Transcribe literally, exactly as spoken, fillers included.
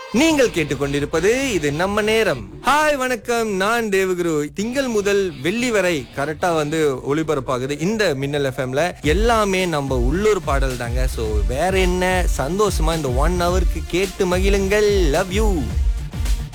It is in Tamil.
நீங்கள் கேட்டுக்கொண்டிருப்பது இது நம்ம நேரம். ஹாய் வணக்கம், நான் தேவகுரு. திங்கள் முதல் வெள்ளி வரை கரெக்டா வந்து ஒளிபரப்பாகுது இந்த மின்னல் எஃப்எம்ல. எல்லாமே நம்ம உள்ளூர் பாடல் தாங்க. சோ வேற என்ன, சந்தோஷமா இந்த ஒன் ஹவருக்கு கேட்டு மகிழுங்கள். Love you.